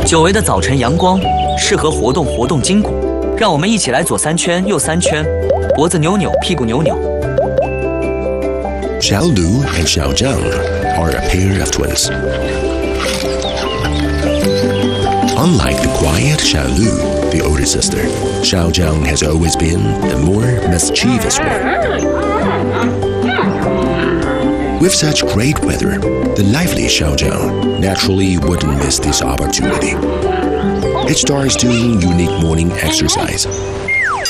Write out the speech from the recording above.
久违的早晨阳光，适合活动筋骨。让我们一起来左3圈，右3圈，脖子扭扭，屁股扭扭。 Xiao Lu and Xiao Zhang are a pair of twins. Unlike the quiet Xiao Lu, the older sister, Xiao Zhang has always been the more mischievous one. With such great weather, the lively Xiao Zhang naturally wouldn't miss this opportunity. It starts doing unique morning exercise